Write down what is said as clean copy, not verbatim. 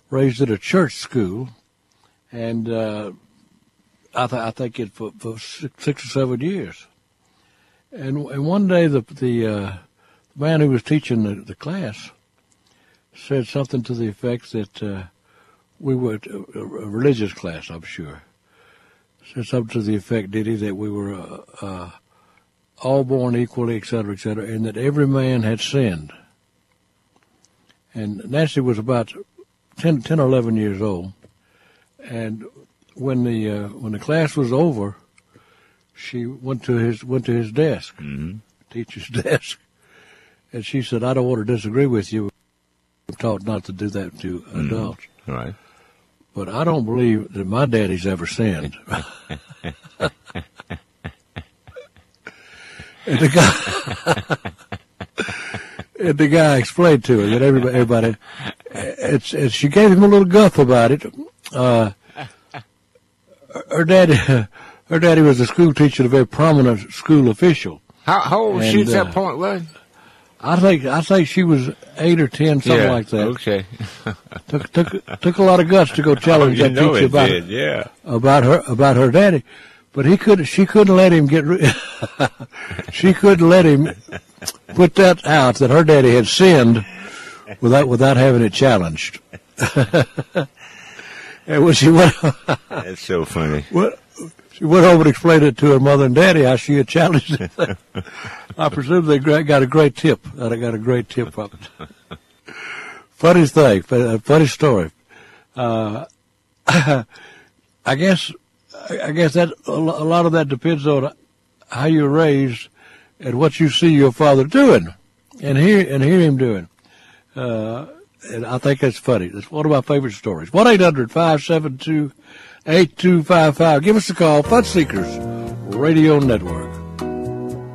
raised at a church school, and I think it for 6 or 7 years. And one day the man who was teaching the class said something to the effect that we were a religious class, I'm sure. Said something to the effect, did he, that we were all born equally, et cetera, and that every man had sinned. And Nancy was about 10 or 11 years old, and when the class was over, she went to his desk, teacher's desk, and she said, "I don't want to disagree with you. We're taught not to do that to adults, right? But I don't believe that my daddy's ever sinned." And the guy explained to her that everybody, and she gave him a little guff about it. Her daddy was a school teacher, a very prominent school official. How old was she at that point, Lud? I think she was 8 or 10, something like that. Okay. took a lot of guts to go challenge that teacher about her daddy, but she couldn't let him she couldn't let him put that out that her daddy had sinned without having it challenged. And when she went, that's so funny. She went over and explained it to her mother and daddy how she had challenged it. I presume they got a great tip. I got a great tip from it. Funny thing, funny story. I guess that a lot of that depends on how you're raised and what you see your father doing and hear him doing. And I think that's funny. That's one of my favorite stories. 1-800-572-8255. Give us a call. Fun Seekers Radio Network.